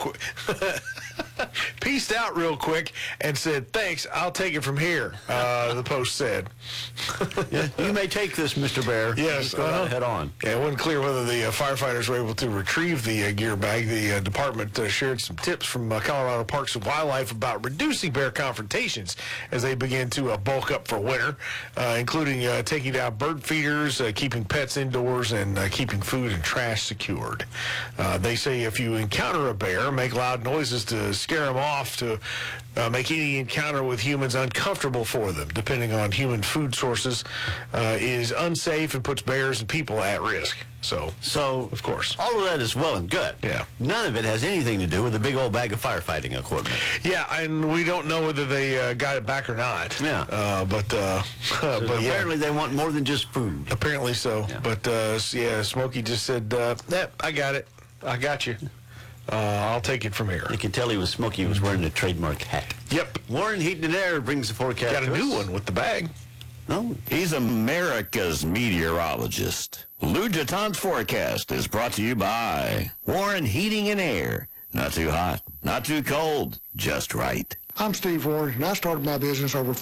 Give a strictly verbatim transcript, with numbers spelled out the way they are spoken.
quick. Peaced out real quick and said, "Thanks, I'll take it from here," uh, the Post said. Yeah, you may take this, Mister Bear. Yes. Just go uh-huh. head on. Yeah, it wasn't clear whether the uh, firefighters were able to retrieve the uh, gear bag. The uh, department uh, shared some tips from uh, Colorado Parks and Wildlife about reducing bear confrontations as they begin to uh, bulk up for winter, uh, including uh, taking down bird feeders, uh, keeping pets indoors, and uh, keeping food and trash secured. Uh, they say if you encounter a bear, make loud noises to scare them off, to uh, make any encounter with humans uncomfortable for them, depending on human food sources, uh, is unsafe and puts bears and people at risk. So, So, of course. all of that is well and good. Yeah. None of it has anything to do with the big old bag of firefighting equipment. Yeah, and we don't know whether they uh, got it back or not. Yeah. Uh, but uh, So but yeah, apparently they want more than just food. apparently so. Yeah. But uh, yeah, Smokey just said, uh, "Yep, I got it. I got you. Uh, I'll take it from here." You can tell he was smoky. He was wearing a trademark hat. Yep. Warren Heaton and Air brings the forecast. Got a to new us. one with the bag. Oh, He's America's meteorologist. Lou Jeton's forecast is brought to you by Warren Heating and Air. Not too hot, not too cold, just right. I'm Steve Warren, and I started my business over